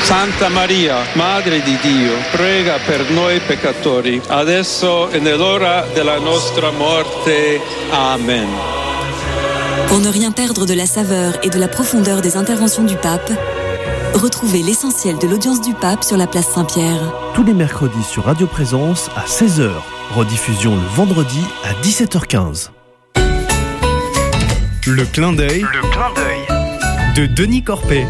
Santa Maria, Madre di Dio, prega per noi peccatori, adesso e nell'ora della nostra morte. Amen. Pour ne rien perdre de la saveur et de la profondeur des interventions du pape, retrouvez l'essentiel de l'audience du pape sur la place Saint-Pierre. Tous les mercredis sur Radio Présence à 16h. Rediffusion le vendredi à 17h15. Le clin d'œil de Denis Corpet.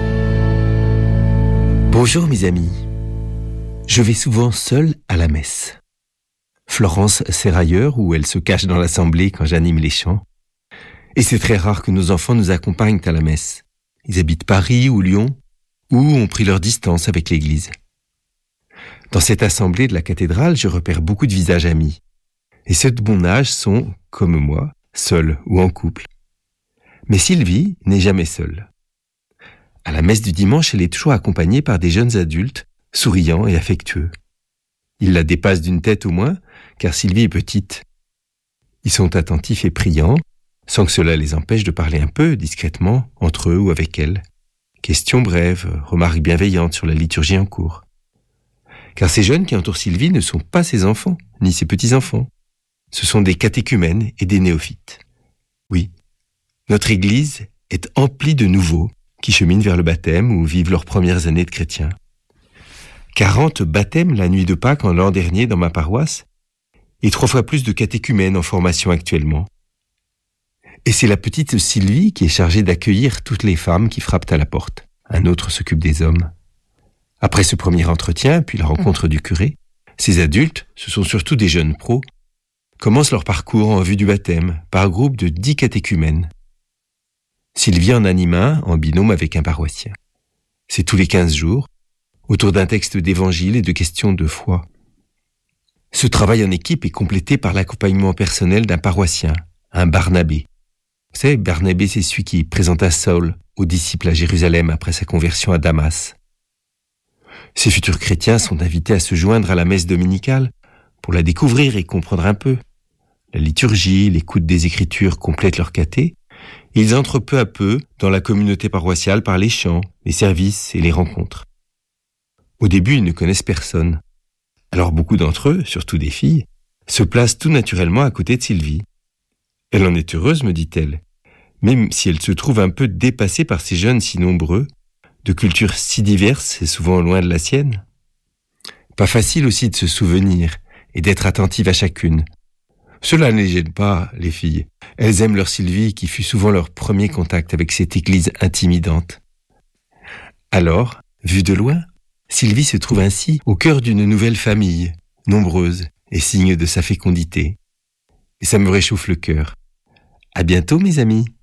Bonjour mes amis. Je vais souvent seule à la messe. Florence sert ailleurs où elle se cache dans l'assemblée quand j'anime les chants. Et c'est très rare que nos enfants nous accompagnent à la messe. Ils habitent Paris ou Lyon ou ont pris leur distance avec l'église. Dans cette assemblée de la cathédrale, je repère beaucoup de visages amis. Et ceux de mon âge sont, comme moi, seuls ou en couple. Mais Sylvie n'est jamais seule. À la messe du dimanche, elle est toujours accompagnée par des jeunes adultes, souriants et affectueux. Ils la dépassent d'une tête au moins, car Sylvie est petite. Ils sont attentifs et priants, sans que cela les empêche de parler un peu, discrètement, entre eux ou avec elle. Questions brèves, remarques bienveillantes sur la liturgie en cours. Car ces jeunes qui entourent Sylvie ne sont pas ses enfants, ni ses petits-enfants. Ce sont des catéchumènes et des néophytes. Oui, notre Église est emplie de nouveaux qui cheminent vers le baptême ou vivent leurs premières années de chrétiens. 40 baptêmes la nuit de Pâques en l'an dernier dans ma paroisse et 3 fois plus de catéchumènes en formation actuellement. Et c'est la petite Sylvie qui est chargée d'accueillir toutes les femmes qui frappent à la porte. Un autre s'occupe des hommes. Après ce premier entretien, puis la rencontre du curé, ces adultes, ce sont surtout des jeunes pros, commencent leur parcours en vue du baptême par groupe de 10 catéchumènes. Sylvie en anime un en binôme avec un paroissien. C'est tous les 15 jours, autour d'un texte d'évangile et de questions de foi. Ce travail en équipe est complété par l'accompagnement personnel d'un paroissien, un Barnabé. Vous savez, Barnabé, c'est celui qui présenta Saul aux disciples à Jérusalem après sa conversion à Damas. Ces futurs chrétiens sont invités à se joindre à la messe dominicale pour la découvrir et comprendre un peu. La liturgie, l'écoute des Écritures complètent leur caté. Ils entrent peu à peu dans la communauté paroissiale par les chants, les services et les rencontres. Au début, ils ne connaissent personne. Alors beaucoup d'entre eux, surtout des filles, se placent tout naturellement à côté de Sylvie. Elle en est heureuse, me dit-elle, même si elle se trouve un peu dépassée par ces jeunes si nombreux, de cultures si diverses et souvent loin de la sienne. Pas facile aussi de se souvenir et d'être attentive à chacune. Cela ne les gêne pas, les filles. Elles aiment leur Sylvie qui fut souvent leur premier contact avec cette église intimidante. Alors, vue de loin, Sylvie se trouve ainsi au cœur d'une nouvelle famille, nombreuse et signe de sa fécondité. Et ça me réchauffe le cœur. À bientôt, mes amis.